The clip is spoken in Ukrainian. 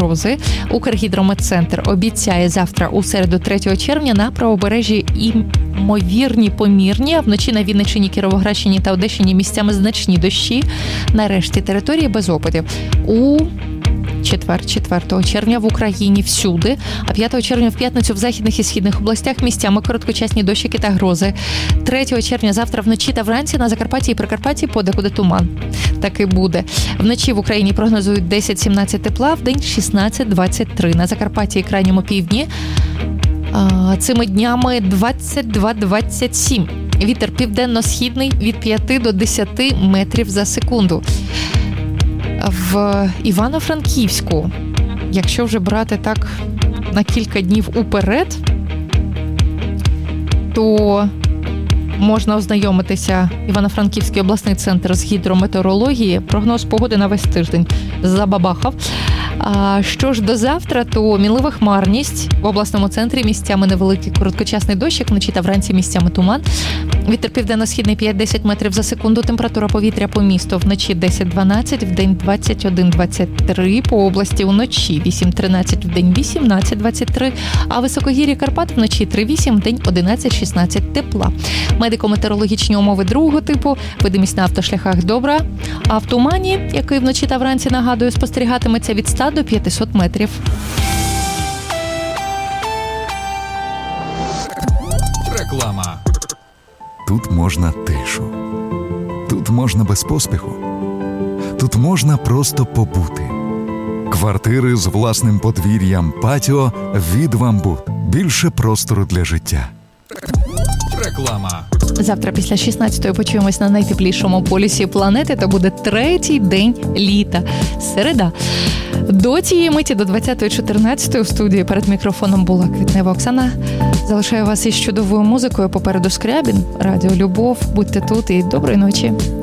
грози. Укргідрометцентр обіцяє завтра у середу 3 червня на правобережжі ймовірні помірні, а вночі на Вінниччині, Кіровоградщині та Одещині місцями значні дощі. На решті території без опадів. У четвер, 4 червня в Україні всюди, а 5 червня в п'ятницю в західних і східних областях місцями короткочасні дощики та грози. 3 червня завтра вночі та вранці на Закарпатті і Прикарпатті подекуди туман. Так і буде. Вночі в Україні прогнозують 10-17 тепла, вдень 16-23. На Закарпатті і крайньому півдні цими днями 22-27. Вітер південно-східний від 5 до 10 метрів за секунду. В Івано-Франківську, якщо вже брати так на кілька днів уперед, то можна ознайомитися Івано-Франківський обласний центр з гідрометеорології. Прогноз погоди на весь тиждень забабахав. А що ж до завтра, то мінлива хмарність в обласному центрі, місцями невеликий короткочасний дощик, вночі та вранці місцями туман. Вітер південно-східний 5-10 метрів за секунду, температура повітря по місту вночі 10-12, вдень 21-23, по області уночі 8-13, вдень 18-23, а високогір'я Карпат вночі 3-8, вдень 11-16 тепла. Медико-метеорологічні умови другого типу, видимість на автошляхах добра, а в тумані, який вночі та вранці, нагадую, спостерігатиметься від 100 до 500 метрів. Реклама. Тут можна тишу. Тут можна без поспіху. Тут можна просто побути. Квартири з власним подвір'ям, патіо від «Вамбут». Більше простору для життя. Реклама. Завтра після 16-ї почуємось на найтеплішому полюсі планети. То буде 3-й день літа. Середа. До цієї миті, до 20:14 у студії перед мікрофоном була Квітнева Оксана. Залишаю вас із чудовою музикою. Попереду Скрябін, Радіо Любов. Будьте тут і доброї ночі.